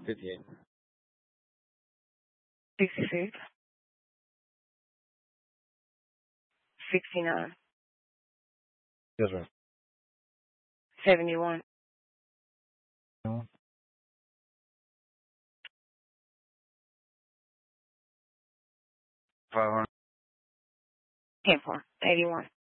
58. 66. 69. Yes, ma'am. 71. No. 500. 10 4. 81.